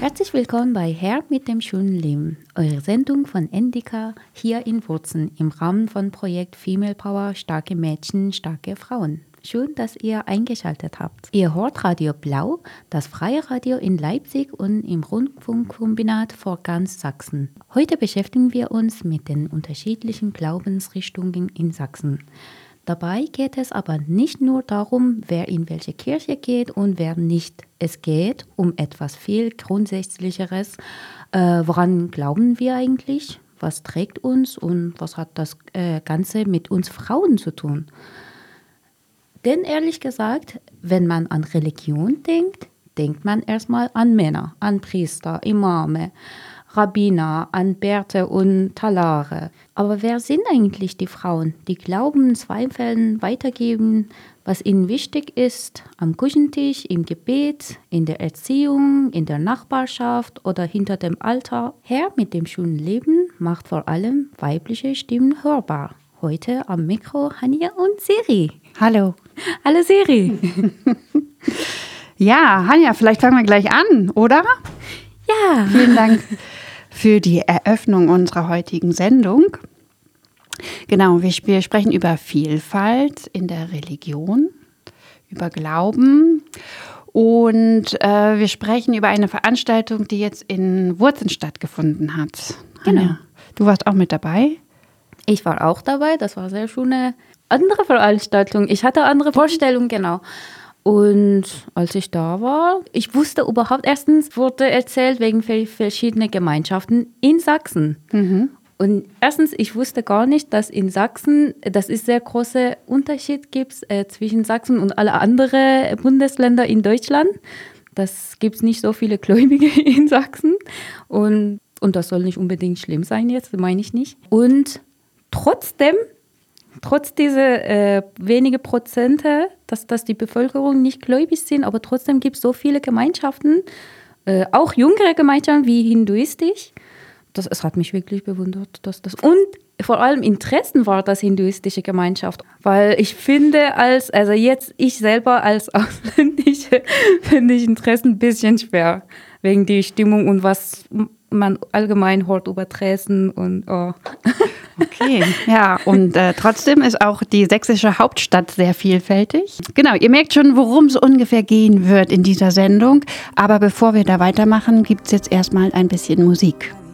Herzlich willkommen bei Her mit dem schönen Leben, eure Sendung von Endika hier in Wurzen im Rahmen von Projekt Female Power Starke Mädchen, starke Frauen. Schön, dass ihr eingeschaltet habt. Ihr hört Radio Blau, das freie Radio in Leipzig und im Rundfunkkombinat für ganz Sachsen. Heute beschäftigen wir uns mit den unterschiedlichen Glaubensrichtungen in Sachsen. Dabei geht es aber nicht nur darum, wer in welche Kirche geht und wer nicht. Es geht um etwas viel Grundsätzlicheres. Woran glauben wir eigentlich? Was trägt uns und was hat das Ganze mit uns Frauen zu tun? Denn ehrlich gesagt, wenn man an Religion denkt, denkt man erstmal an Männer, an Priester, Imame, Rabbiner, an Bärte und Talare. Aber wer sind eigentlich die Frauen, die Glauben, Zweifeln weitergeben, was ihnen wichtig ist, am Küchentisch, im Gebet, in der Erziehung, in der Nachbarschaft oder hinter dem Altar? Her mit dem schönen Leben macht vor allem weibliche Stimmen hörbar. Heute am Mikro Hanja und Siri. Hallo. Hallo Siri. Ja, Hanja, vielleicht fangen wir gleich an, oder? Ja. Vielen Dank für die Eröffnung unserer heutigen Sendung. Genau, wir sprechen über Vielfalt in der Religion, über Glauben und wir sprechen über eine Veranstaltung, die jetzt in Wurzen stattgefunden hat. Genau. Hanja, du warst auch mit dabei? Ich war auch dabei, das war sehr schöne andere Veranstaltung. Ich hatte andere Vorstellungen, genau. Und als ich da war, ich wusste überhaupt, erstens wurde erzählt wegen verschiedener Gemeinschaften in Sachsen. Mhm. Und erstens, ich wusste gar nicht, dass in Sachsen, dass es sehr große Unterschied gibt zwischen Sachsen und alle anderen Bundesländer in Deutschland. Das gibt es nicht so viele Gläubige in Sachsen. Und das soll nicht unbedingt schlimm sein jetzt, meine ich nicht. Und trotz dieser wenige Prozente, dass die Bevölkerung nicht gläubig sind, aber trotzdem gibt es so viele Gemeinschaften, auch jüngere Gemeinschaften wie hinduistisch. Es hat mich wirklich bewundert. Und vor allem Interessen war das hinduistische Gemeinschaft, weil ich finde, ich selber als Ausländische finde ich Interessen ein bisschen schwer, wegen die Stimmung und was man allgemein hört über Dresden und Okay, ja, und trotzdem ist auch die sächsische Hauptstadt sehr vielfältig. Genau, ihr merkt schon, worum es ungefähr gehen wird in dieser Sendung. Aber bevor wir da weitermachen, gibt es jetzt erstmal ein bisschen Musik.